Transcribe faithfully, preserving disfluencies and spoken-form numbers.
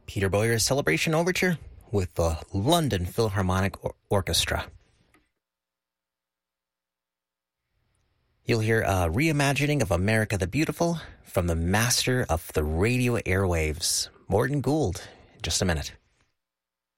Peter Boyer's Celebration Overture with the London Philharmonic Or- Orchestra. You'll hear a reimagining of America the Beautiful from the master of the radio airwaves, Morton Gould, in just a minute.